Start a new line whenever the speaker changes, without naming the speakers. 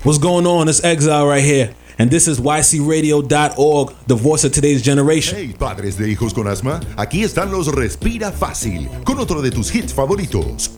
What's going on? It's Exile right here. And this is ycradio.org, the voice of today's generation.
Hey, padres de hijos con asma, aquí están los Respira Fácil, con otro de tus hits favoritos.